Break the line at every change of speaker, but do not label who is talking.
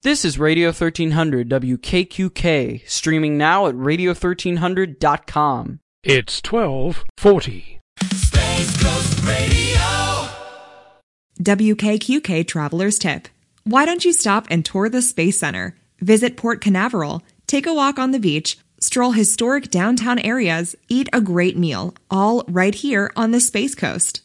This is Radio 1300 WKQK, streaming now at radio1300.com.
It's 12:40.
Space Coast Radio.
WKQK Traveler's Tip. Why don't you stop and tour the Space Center? Visit Port Canaveral, take a walk on the beach, stroll historic downtown areas, eat a great meal, all right here on the Space Coast.